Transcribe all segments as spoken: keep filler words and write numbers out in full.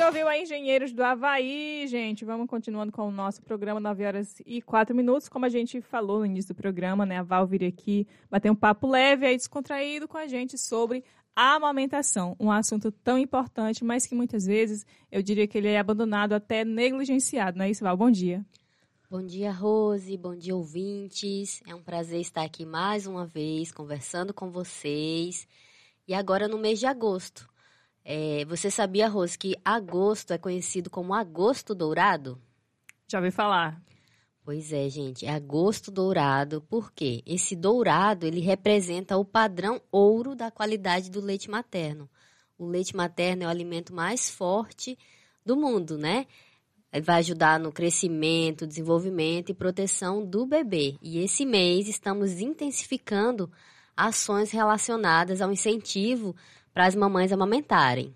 ouviu a Engenheiros do Havaí, gente. Vamos continuando com o nosso programa, nove horas e quatro minutos. Como a gente falou no início do programa, né? A Val vir aqui bater um papo leve e descontraído com a gente sobre a amamentação. Um assunto tão importante, mas que muitas vezes eu diria que ele é abandonado, até negligenciado. Não é isso, Val? Bom dia. Bom dia, Rose. Bom dia, ouvintes. É um prazer estar aqui mais uma vez, conversando com vocês. E agora no mês de agosto. É, você sabia, Rose, que agosto é conhecido como agosto dourado? Já ouvi falar. Pois é, gente, é agosto dourado. Por quê? Esse dourado, ele representa o padrão ouro da qualidade do leite materno. O leite materno é o alimento mais forte do mundo, né? Vai ajudar no crescimento, desenvolvimento e proteção do bebê. E esse mês estamos intensificando ações relacionadas ao incentivo para as mamães amamentarem.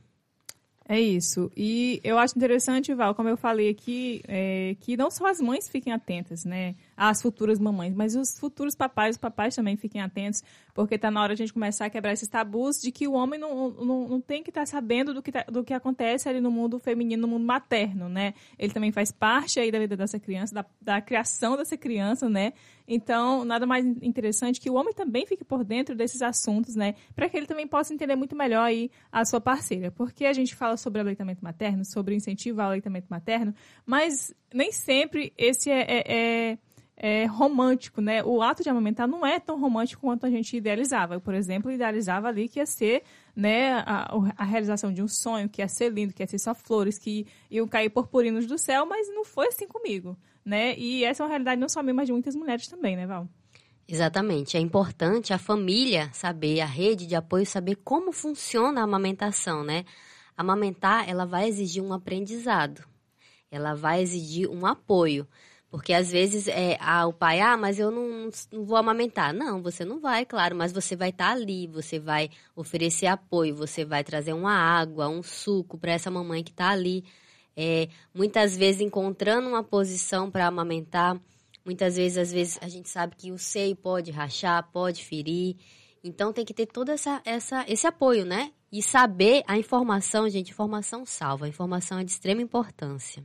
É isso. E eu acho interessante, Val, como eu falei aqui, é, que não só as mães fiquem atentas, né, às futuras mamães, mas os futuros papais, os papais também fiquem atentos, porque está na hora de a gente começar a quebrar esses tabus de que o homem não, não, não tem que estar tá sabendo do que, tá, do que acontece ali no mundo feminino, no mundo materno, né? Ele também faz parte aí da vida dessa criança, da, da criação dessa criança, né? Então, nada mais interessante que o homem também fique por dentro desses assuntos, né? Para que ele também possa entender muito melhor aí a sua parceira. Porque a gente fala sobre aleitamento materno, sobre o incentivo ao aleitamento materno, mas nem sempre esse é, é, é, é romântico, né? O ato de amamentar não é tão romântico quanto a gente idealizava. Eu, por exemplo, idealizava ali que ia ser, né, a, a realização de um sonho, que ia ser lindo, que ia ser só flores, que iam cair purpurinos do céu, mas não foi assim comigo, né? E essa é uma realidade não só minha, mas de muitas mulheres também, né, Val? Exatamente. É importante a família saber, a rede de apoio saber como funciona a amamentação, né? Amamentar, ela vai exigir um aprendizado, ela vai exigir um apoio, porque às vezes é, ah, o pai, ah, mas eu não, não vou amamentar. Não, você não vai, claro, mas você vai estar ali, você vai oferecer apoio, você vai trazer uma água, um suco para essa mamãe que está ali, é, muitas vezes encontrando uma posição para amamentar, muitas vezes, às vezes a gente sabe que o seio pode rachar, pode ferir, então tem que ter todo essa, essa, esse apoio, né? E saber a informação, gente, informação salva, a informação é de extrema importância.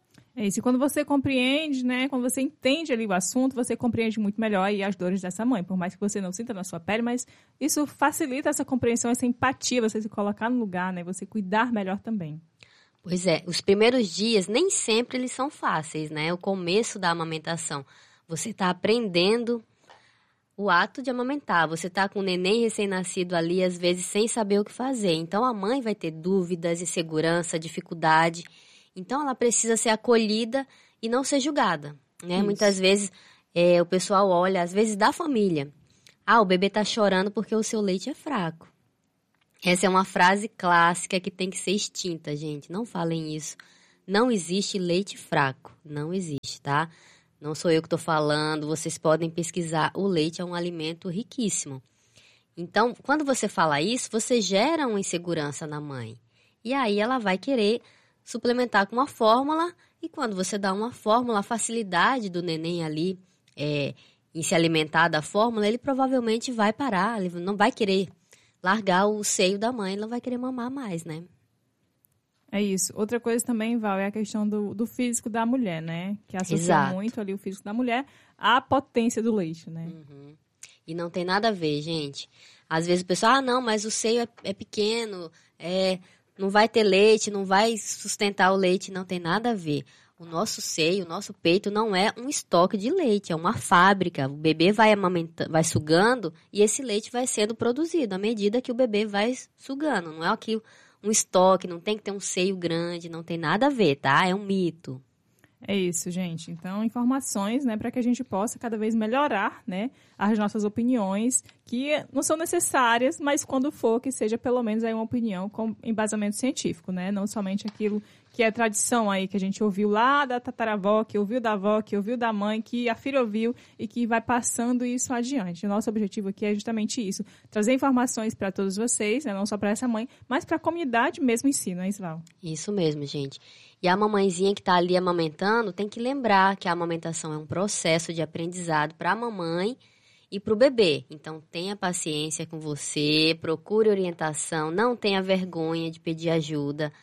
É isso, e quando você compreende, né, quando você entende ali o assunto, você compreende muito melhor aí as dores dessa mãe, por mais que você não sinta na sua pele, mas isso facilita essa compreensão, essa empatia, você se colocar no lugar, né, você cuidar melhor também. Pois é, os primeiros dias nem sempre eles são fáceis, né, o começo da amamentação, você está aprendendo o ato de amamentar, você está com o neném recém-nascido ali, às vezes sem saber o que fazer. Então, a mãe vai ter dúvidas, insegurança, dificuldade. Então, ela precisa ser acolhida e não ser julgada, né? Muitas vezes, é, o pessoal olha, às vezes da família. Ah, o bebê está chorando porque o seu leite é fraco. Essa é uma frase clássica que tem que ser extinta, gente. Não falem isso. Não existe leite fraco. Não existe, tá? Não sou eu que estou falando, vocês podem pesquisar. O leite é um alimento riquíssimo. Então, quando você fala isso, você gera uma insegurança na mãe. E aí ela vai querer suplementar com uma fórmula. E quando você dá uma fórmula, a facilidade do neném ali é, em se alimentar da fórmula, ele provavelmente vai parar. Ele não vai querer largar o seio da mãe, ele não vai querer mamar mais, né? É isso. Outra coisa também, Val, é a questão do, do físico da mulher, né? Que associa Exato. muito ali o físico da mulher à potência do leite, né? Uhum. E não tem nada a ver, gente. Às vezes o pessoal, ah, não, mas o seio é, é pequeno, é, não vai ter leite, não vai sustentar o leite. Não tem nada a ver. O nosso seio, o nosso peito não é um estoque de leite, é uma fábrica. O bebê vai amamentando, vai sugando e esse leite vai sendo produzido à medida que o bebê vai sugando. Não é aqui um estoque, não tem que ter um seio grande, não tem nada a ver, tá? É um mito. É isso, gente. Então, informações, né, para que a gente possa cada vez melhorar, né, as nossas opiniões, que não são necessárias, mas quando for, que seja pelo menos aí uma opinião com embasamento científico, né, não somente aquilo que é tradição aí, que a gente ouviu lá da tataravó, que ouviu da avó, que ouviu da mãe, que a filha ouviu e que vai passando isso adiante. O nosso objetivo aqui é justamente isso, trazer informações para todos vocês, né, não só para essa mãe, mas para a comunidade mesmo em si, não é isso, Val? Isso mesmo, gente. E a mamãezinha que está ali amamentando tem que lembrar que a amamentação é um processo de aprendizado para a mamãe e para o bebê. Então, tenha paciência com você, procure orientação, não tenha vergonha de pedir ajuda.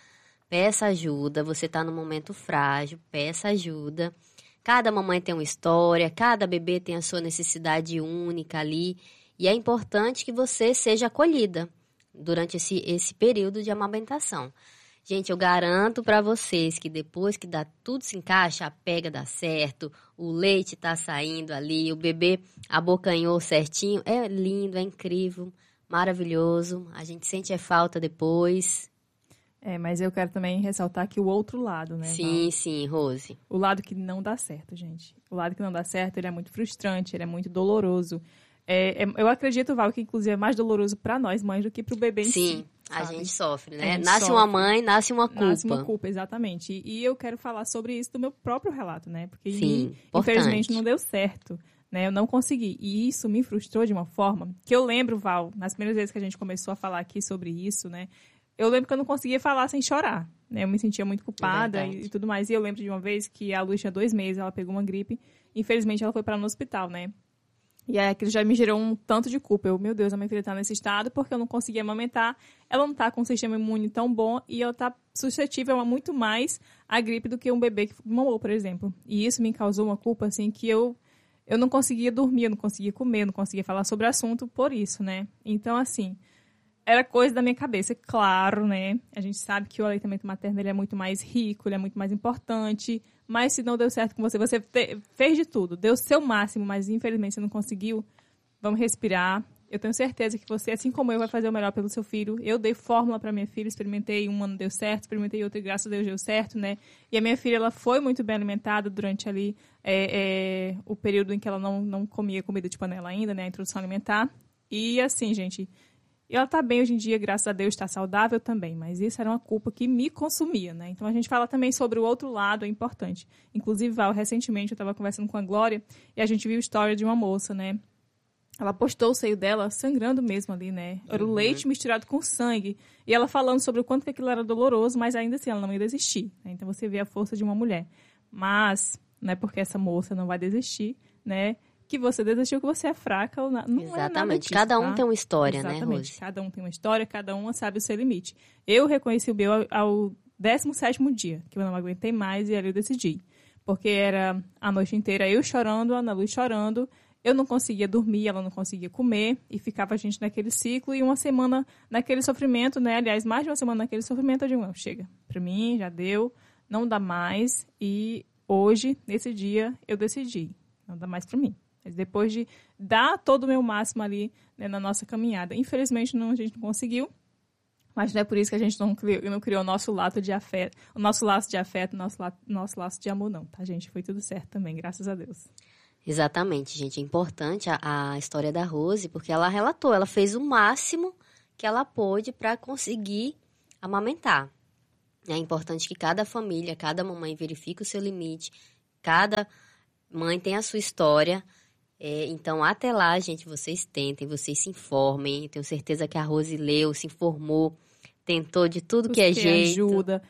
peça ajuda. Você está num momento frágil, peça ajuda. Cada mamãe tem uma história, cada bebê tem a sua necessidade única ali. E é importante que você seja acolhida durante esse, esse período de amamentação. Gente, eu garanto para vocês que depois que dá, tudo se encaixa, a pega dá certo, o leite tá saindo ali, o bebê abocanhou certinho, é lindo, é incrível, maravilhoso. A gente sente a falta depois. É, mas eu quero também ressaltar aqui o outro lado, né, Sim, Val? sim, Rose. O lado que não dá certo, gente. O lado que não dá certo, ele é muito frustrante, ele é muito doloroso. É, é, eu acredito, Val, que inclusive é mais doloroso para nós mães do que para o bebê em si. Sim, a sabe? gente sofre, né? Gente nasce sofre. uma mãe, nasce uma culpa. Nasce uma culpa, exatamente. E, e eu quero falar sobre isso do meu próprio relato, né? Porque, Sim, mim, importante. infelizmente, não deu certo. Né? Eu não consegui. E isso me frustrou de uma forma que eu lembro, Val, nas primeiras vezes que a gente começou a falar aqui sobre isso, né? Eu lembro que eu não conseguia falar sem chorar, né? Eu me sentia muito culpada É e, e tudo mais. E eu lembro de uma vez que a Luz tinha dois meses, ela pegou uma gripe. Infelizmente, ela foi para no hospital, né? E aí aquilo já me gerou um tanto de culpa. Eu, meu Deus, a minha filha tá nesse estado porque eu não conseguia amamentar. Ela não tá com um sistema imune tão bom e ela tá suscetível a muito mais à gripe do que um bebê que mamou, por exemplo. E isso me causou uma culpa, assim, que eu, eu não conseguia dormir, eu não conseguia comer, eu não conseguia falar sobre o assunto por isso, né? Então, assim, era coisa da minha cabeça. Claro, né? A gente sabe que o aleitamento materno ele é muito mais rico, ele é muito mais importante. Mas se não deu certo com você, você te, fez de tudo, deu o seu máximo, mas infelizmente você não conseguiu, vamos respirar. Eu tenho certeza que você, assim como eu, vai fazer o melhor pelo seu filho. Eu dei fórmula para minha filha, experimentei, uma não deu certo, experimentei outra e graças a Deus deu certo, né? E a minha filha, ela foi muito bem alimentada durante ali é, é, o período em que ela não, não comia comida de panela ainda, né? A introdução alimentar. E assim, gente... E ela está bem hoje em dia, graças a Deus, está saudável também. Mas isso era uma culpa que me consumia, né? Então, a gente fala também sobre o outro lado, é importante. Inclusive, Val, recentemente, eu estava conversando com a Glória e a gente viu a história de uma moça, né? Ela postou o seio dela sangrando mesmo ali, né? Era o leite misturado com sangue. E ela falando sobre o quanto que aquilo era doloroso, mas ainda assim, ela não ia desistir. Né? Então, você vê a força de uma mulher. Mas, não é porque essa moça não vai desistir, né? Que você desistiu, que você é fraca ou não. Não Exatamente. É nada disso, cada um tá? tem uma história, Exatamente. né, Rose? Cada um tem uma história, cada um sabe o seu limite. Eu reconheci o meu ao, ao décimo sétimo dia, que eu não aguentei mais e ali eu decidi. Porque era a noite inteira eu chorando, a Ana Luz chorando, eu não conseguia dormir, ela não conseguia comer, e ficava a gente naquele ciclo, e uma semana naquele sofrimento, né? Aliás, mais de uma semana naquele sofrimento, eu digo, não, chega, pra mim já deu, não dá mais, e hoje, nesse dia, eu decidi, não dá mais pra mim. Mas depois de dar todo o meu máximo ali, né, na nossa caminhada. Infelizmente, não, a gente não conseguiu. Mas não é por isso que a gente não criou, não criou o nosso laço de afeto, o nosso laço de afeto, o nosso, la, nosso laço de amor, não, tá, gente? Foi tudo certo também, graças a Deus. Exatamente, gente. É importante a, a história da Rose, porque ela relatou, ela fez o máximo que ela pôde para conseguir amamentar. É importante que cada família, cada mamãe verifique o seu limite, cada mãe tem a sua história. É, então, até lá, gente, vocês tentem, vocês se informem. Tenho certeza que a Rose leu, se informou, tentou de tudo que é jeito. Ajuda.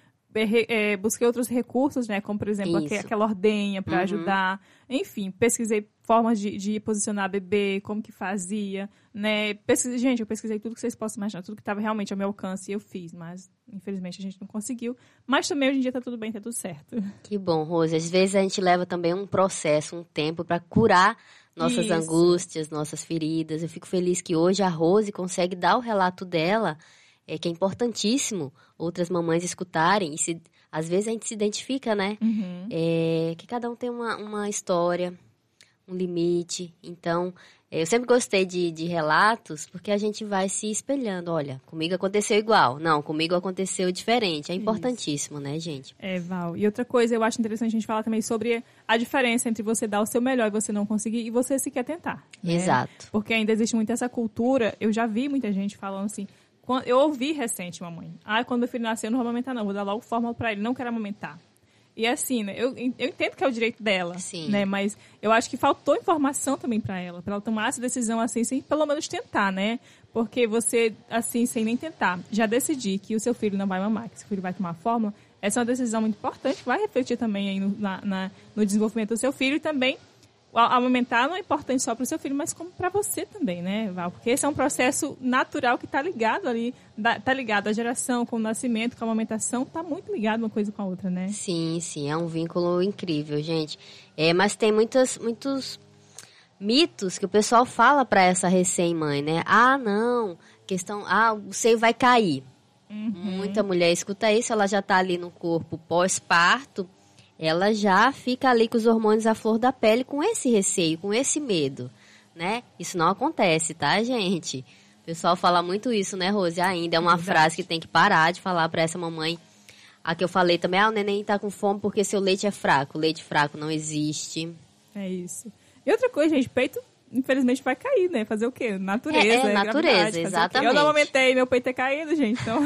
É, busquei outros recursos, né? Como, por exemplo, Isso. aquela ordenha para uhum. ajudar. Enfim, pesquisei formas de, de posicionar bebê, como que fazia, né? Pesquisei, gente, eu pesquisei tudo que vocês possam imaginar, tudo que estava realmente ao meu alcance e eu fiz, mas infelizmente a gente não conseguiu. Mas também hoje em dia tá tudo bem, tá tudo certo. Que bom, Rose. Às vezes a gente leva também um processo, um tempo para curar nossas Isso. angústias, nossas feridas. Eu fico feliz que hoje a Rose consegue dar o relato dela, é, que é importantíssimo outras mamães escutarem. E se, às vezes a gente se identifica, né? Uhum. É, que cada um tem uma, uma história, um limite. Então, eu sempre gostei de, de relatos, porque a gente vai se espelhando. Olha, comigo aconteceu igual. Não, comigo aconteceu diferente. É importantíssimo, Isso. né, gente? É, Val. E outra coisa, eu acho interessante a gente falar também sobre a diferença entre você dar o seu melhor e você não conseguir, e você se quer tentar. Né? Exato. Porque ainda existe muito essa cultura. Eu já vi muita gente falando assim... Eu ouvi recente, mamãe. Ah, quando meu filho nascer, eu não vou amamentar, não. Vou dar logo fórmula pra ele. Não quero amamentar. E assim, né? Eu, eu entendo que é o direito dela. Sim. Né? Mas eu acho que faltou informação também pra ela. Pra ela tomar essa decisão assim, sem pelo menos tentar, né? Porque você, assim, sem nem tentar, já decidir que o seu filho não vai mamar, que o seu filho vai tomar fórmula, essa é uma decisão muito importante. Vai refletir também aí no, na, na, no desenvolvimento do seu filho e também amamentar não é importante só para o seu filho, mas como para você também, né, Val? Porque esse é um processo natural que está ligado ali, está ligado à geração, com o nascimento, com a amamentação, está muito ligado uma coisa com a outra, né? Sim, sim, é um vínculo incrível, gente. É, mas tem muitas, muitos mitos que o pessoal fala para essa recém-mãe, né? Ah, não, questão, ah, o seio vai cair. Uhum. Muita mulher escuta isso, ela já está ali no corpo pós-parto, ela já fica ali com os hormônios à flor da pele com esse receio, com esse medo, né? Isso não acontece, tá, gente? O pessoal fala muito isso, né, Rose? Ainda é uma Verdade. frase que tem que parar de falar para essa mamãe. A que eu falei também, ah, o neném tá com fome porque seu leite é fraco. Leite fraco não existe. É isso. E outra coisa, gente, peito, infelizmente, vai cair, né? Fazer o quê? Natureza. É, é, é natureza, exatamente. Eu não amamentei, meu peito é caído, gente, então...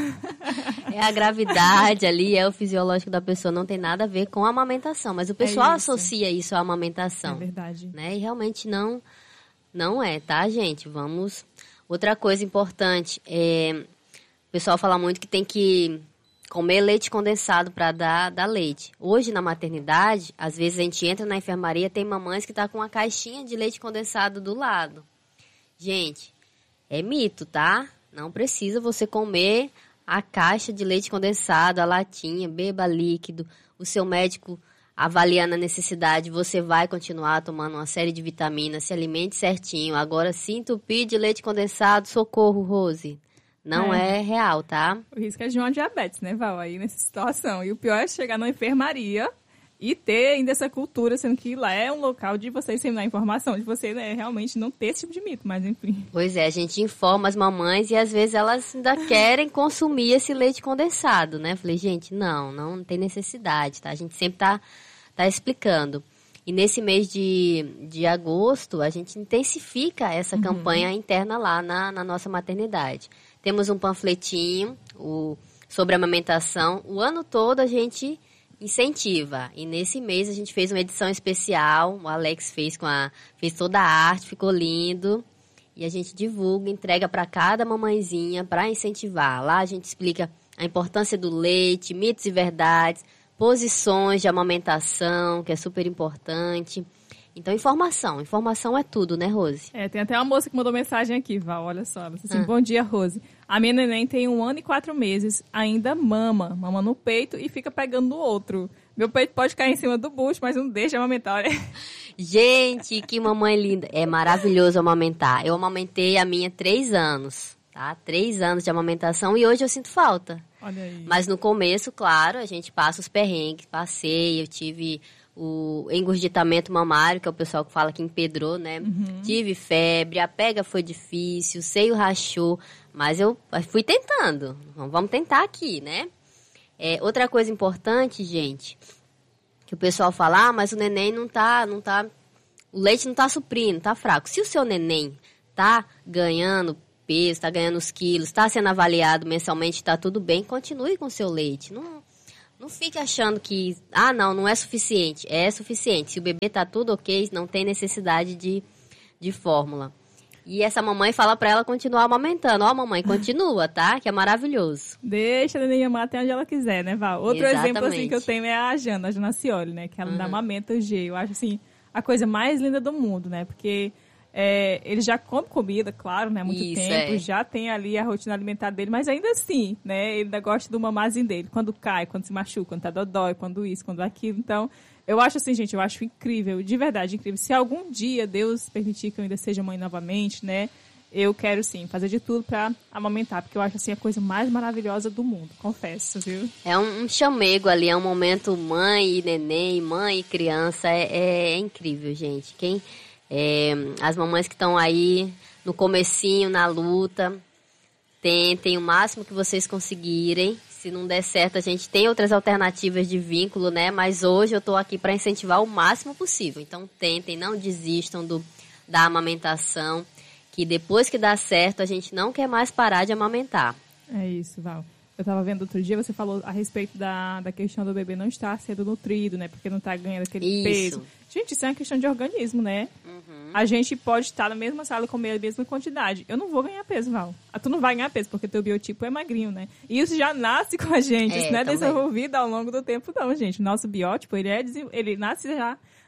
É a gravidade ali, é o fisiológico da pessoa, não tem nada a ver com a amamentação. Mas o pessoal é isso. associa isso à amamentação. É verdade. Né? E realmente não, não é, tá, gente? Vamos... Outra coisa importante, é... o pessoal fala muito que tem que comer leite condensado para dar, dar leite. Hoje, na maternidade, às vezes a gente entra na enfermaria, tem mamães que estão tá com uma caixinha de leite condensado do lado. Gente, é mito, tá? Não precisa você comer a caixa de leite condensado, a latinha, beba líquido. O seu médico avaliando a necessidade, você vai continuar tomando uma série de vitaminas, se alimente certinho. Agora, se entupir de leite condensado, socorro, Rose. Não é. é real, tá? O risco é de uma diabetes, né, Val, aí nessa situação. E o pior é chegar na enfermaria e ter ainda essa cultura, sendo que lá é um local de você disseminar informação, de você, né, realmente não ter esse tipo de mito, mas enfim. Pois é, a gente informa as mamães e às vezes elas ainda querem consumir esse leite condensado, né? Falei, gente, não, não tem necessidade, tá? A gente sempre tá, tá explicando. E nesse mês de, de agosto, a gente intensifica essa uhum. campanha interna lá na, na nossa maternidade. Temos um panfletinho o, sobre a amamentação. O ano todo a gente incentiva. E nesse mês a gente fez uma edição especial. O Alex fez, com a, fez toda a arte, ficou lindo. E a gente divulga, entrega para cada mamãezinha para incentivar. Lá a gente explica a importância do leite, mitos e verdades, posições de amamentação, que é super importante. Então, informação. Informação é tudo, né, Rose? É, tem até uma moça que mandou mensagem aqui, Val, olha só. Ela disse assim, ah. Bom dia, Rose. A minha neném tem um ano e quatro meses, ainda mama, mama no peito e fica pegando no outro. Meu peito pode cair em cima do bucho, mas não deixa amamentar. Gente, que mamãe linda. É maravilhoso amamentar. Eu amamentei a minha três anos, tá? Três anos de amamentação e hoje eu sinto falta. Olha aí. Mas no começo, claro, a gente passa os perrengues, passei, eu tive o engurgitamento mamário, que é o pessoal que fala que empedrou, né? Uhum. Tive febre, a pega foi difícil, o seio rachou, mas eu fui tentando. Vamos tentar aqui, né? É, outra coisa importante, gente, que o pessoal fala, ah, mas o neném não tá, não tá, o leite não tá suprindo, tá fraco. Se o seu neném tá ganhando peso, tá ganhando os quilos, tá sendo avaliado mensalmente, tá tudo bem, continue com o seu leite. Não, não fique achando que, ah, não, não é suficiente. É suficiente. Se o bebê tá tudo ok, não tem necessidade de, de fórmula. E essa mamãe fala pra ela continuar amamentando. Ó, mamãe, continua, tá? Que é maravilhoso. Deixa a neném amar até onde ela quiser, né, Val? Outro Exatamente. exemplo, assim, que eu tenho é a Jana, a Jana Cioli, né? Que ela uhum. dá amamenta o G. Eu acho, assim, a coisa mais linda do mundo, né? Porque é, ele já come comida, claro, né? Há muito Isso, tempo. É. Já tem ali a rotina alimentar dele. Mas ainda assim, né? Ele ainda gosta do mamazinho dele. Quando cai, quando se machuca, quando tá dodói, quando isso, quando aquilo. Então, eu acho assim, gente, eu acho incrível. De verdade, incrível. Se algum dia Deus permitir que eu ainda seja mãe novamente, né? Eu quero, sim, fazer de tudo pra amamentar, porque eu acho, assim, a coisa mais maravilhosa do mundo, confesso, viu? É um, um chamego ali, é um momento mãe e neném, mãe e criança, é, é, é incrível, gente. Quem, é, as mamães que estão aí no comecinho, na luta, tentem o máximo que vocês conseguirem. Se não der certo, a gente tem outras alternativas de vínculo, né? Mas hoje eu tô aqui para incentivar o máximo possível. Então, tentem, não desistam do, da amamentação, que depois que dá certo, a gente não quer mais parar de amamentar. É isso, Val. Eu estava vendo outro dia, você falou a respeito da, da questão do bebê não estar sendo nutrido, né? Porque não está ganhando aquele isso. peso. Gente, isso é uma questão de organismo, né? Uhum. A gente pode estar na mesma sala e comer a mesma quantidade. Eu não vou ganhar peso, Val. Tu não vai ganhar peso, porque teu biotipo é magrinho, né? E isso já nasce com a gente. É, isso não é também. desenvolvido ao longo do tempo, não, gente. O nosso biótipo, ele, é, ele nasce já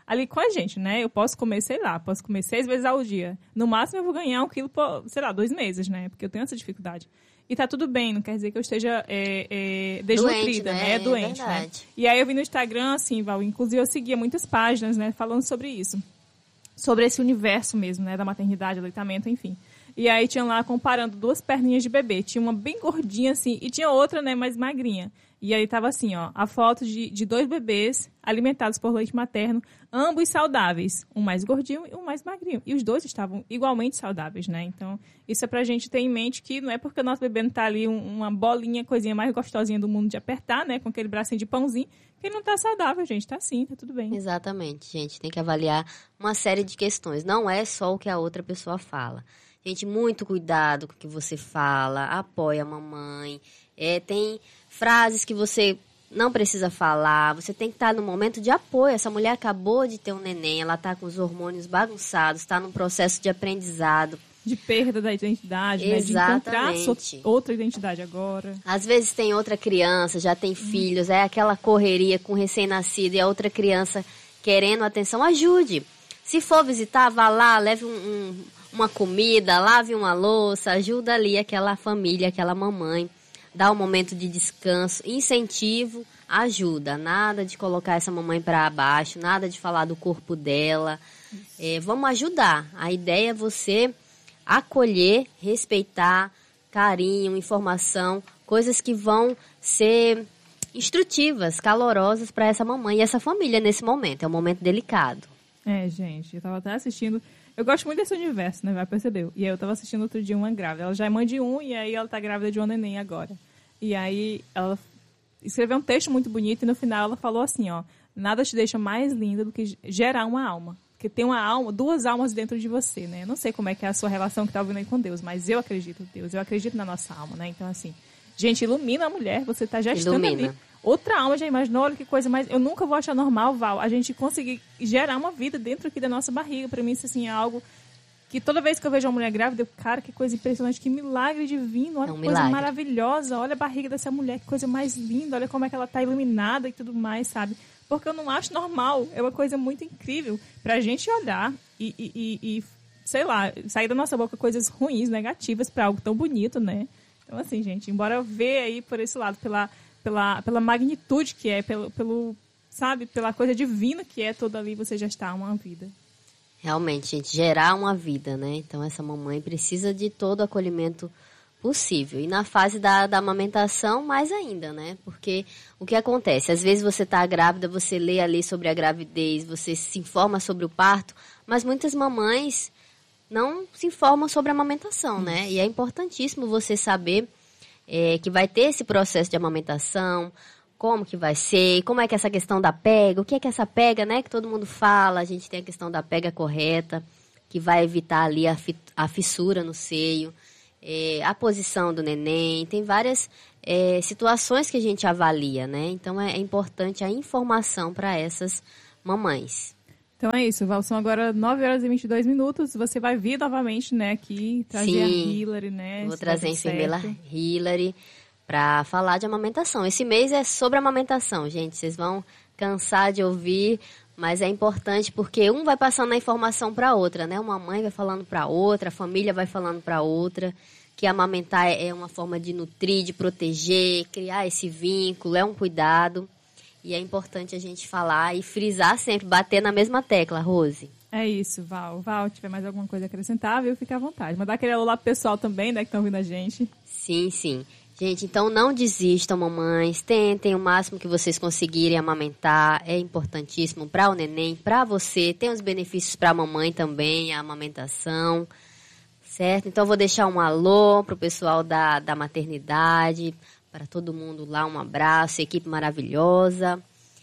ali com a gente, né? Eu posso comer, sei lá, posso comer seis vezes ao dia. No máximo eu vou ganhar um quilo por, sei lá, dois meses, né? Porque eu tenho essa dificuldade. E tá tudo bem, não quer dizer que eu esteja é, é, desnutrida, doente, né? É doente, é né? E aí eu vi no Instagram, assim, Val, inclusive eu seguia muitas páginas, né, falando sobre isso. Sobre esse universo mesmo, né, da maternidade, aleitamento, enfim. E aí tinha lá comparando duas perninhas de bebê. Tinha uma bem gordinha, assim, e tinha outra, né, mais magrinha. E aí tava assim, ó, a foto de, de dois bebês alimentados por leite materno, ambos saudáveis. Um mais gordinho e um mais magrinho. E os dois estavam igualmente saudáveis, né? Então, isso é pra gente ter em mente que não é porque o nosso bebê não tá ali um, uma bolinha, coisinha mais gostosinha do mundo de apertar, né? Com aquele bracinho de pãozinho, que ele não tá saudável, gente. Tá sim, tá tudo bem. Exatamente, gente. Tem que avaliar uma série de questões. Não é só o que a outra pessoa fala. Gente, muito cuidado com o que você fala. Apoia a mamãe. É, tem frases que você não precisa falar. Você tem que estar no momento de apoio. Essa mulher acabou de ter um neném. Ela está com os hormônios bagunçados. Está num processo de aprendizado. De perda da identidade, Exatamente. Né? De encontrar outra identidade agora. Às vezes tem outra criança, já tem filhos. É aquela correria com recém-nascido e a outra criança querendo atenção. Ajude. Se for visitar, vá lá, leve um... um uma comida, lave uma louça, ajuda ali aquela família, aquela mamãe, dá um momento de descanso, incentivo, ajuda, nada de colocar essa mamãe para baixo, nada de falar do corpo dela, é, vamos ajudar, a ideia é você acolher, respeitar, carinho, informação, coisas que vão ser instrutivas, calorosas para essa mamãe e essa família nesse momento, é um momento delicado. É, gente, eu tava até assistindo. Eu gosto muito desse universo, né? Vai perceber. E aí eu tava assistindo outro dia uma grávida. Ela já é mãe de um e aí ela tá grávida de um neném agora. E aí ela escreveu um texto muito bonito e no final ela falou assim, ó. Nada te deixa mais linda do que gerar uma alma. Porque tem uma alma, duas almas dentro de você, né? Eu não sei como é que é a sua relação que tá ouvindo aí com Deus, mas eu acredito em Deus. Eu acredito na nossa alma, né? Então, assim, gente, ilumina a mulher. Você tá gestando ilumina. Ali. Outra alma já imaginou, olha que coisa mais... Eu nunca vou achar normal, Val, a gente conseguir gerar uma vida dentro aqui da nossa barriga. Pra mim, isso assim, é algo que toda vez que eu vejo uma mulher grávida, eu, cara, que coisa impressionante, que milagre divino, olha é um que coisa milagre. Maravilhosa, olha a barriga dessa mulher, que coisa mais linda, olha como é que ela tá iluminada e tudo mais, sabe? Porque eu não acho normal, é uma coisa muito incrível pra gente olhar e, e, e, e sei lá, sair da nossa boca coisas ruins, negativas pra algo tão bonito, né? Então, assim, gente, embora eu veja aí por esse lado, pela... Pela, pela magnitude que é, pelo, pelo, sabe, pela coisa divina que é toda ali, você já está uma vida. Realmente, gente, gerar uma vida, né? Então, essa mamãe precisa de todo o acolhimento possível. E na fase da, da amamentação, mais ainda, né? Porque o que acontece? Às vezes você está grávida, você lê ali sobre a gravidez, você se informa sobre o parto, mas muitas mamães não se informam sobre a amamentação, né? E é importantíssimo você saber... É, que vai ter esse processo de amamentação, como que vai ser, como é que é essa questão da pega, o que é que é essa pega, né, que todo mundo fala, a gente tem a questão da pega correta, que vai evitar ali a, fi, a fissura no seio, é, a posição do neném, tem várias é, situações que a gente avalia, né, então é, é importante a informação para essas mamães. Então é isso, Val, são agora nove horas e vinte e dois minutos, você vai vir novamente, né, aqui, trazer Sim, a Hilary, né? Vou trazer a enfermeira Hilary para falar de amamentação. Esse mês é sobre amamentação, gente, vocês vão cansar de ouvir, mas é importante porque um vai passando a informação para outra, né? Uma mãe vai falando para outra, a família vai falando para outra, que amamentar é uma forma de nutrir, de proteger, criar esse vínculo, é um cuidado. E é importante a gente falar e frisar sempre, bater na mesma tecla, Rose. É isso, Val. Val, tiver mais alguma coisa a acrescentar, viu? Fica à vontade. Mandar aquele alô lá pro pessoal também, né, que estão ouvindo a gente. Sim, sim. Gente, então não desistam, mamães. Tentem o máximo que vocês conseguirem amamentar. É importantíssimo para o neném, para você. Tem os benefícios para a mamãe também, a amamentação. Certo? Então, eu vou deixar um alô pro pessoal da, da maternidade, para todo mundo lá, um abraço, equipe maravilhosa.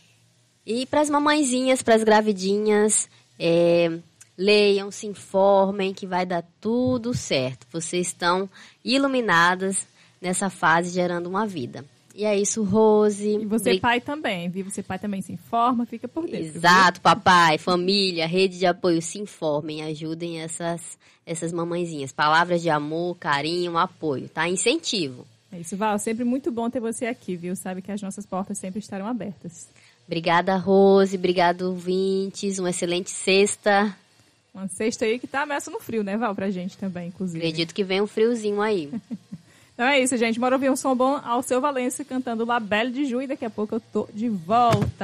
E para as mamãezinhas, para as gravidinhas, é, leiam, se informem que vai dar tudo certo. Vocês estão iluminadas nessa fase, gerando uma vida. E é isso, Rose. E você Bri... pai também, viu? Você pai também se informa, fica por dentro. Exato, viu? Papai, família, rede de apoio, se informem, ajudem essas, essas mamãezinhas. Palavras de amor, carinho, apoio, tá? Incentivo. É isso, Val. Sempre muito bom ter você aqui, viu? Sabe que as nossas portas sempre estarão abertas. Obrigada, Rose. Obrigado, ouvintes. Uma excelente sexta. Uma sexta aí que tá ameaça no frio, né, Val? Pra gente também, inclusive. Acredito que vem um friozinho aí. Então é isso, gente. Bora ouvir um som bom ao Seu Valença cantando La Belle de Ju e daqui a pouco eu tô de volta.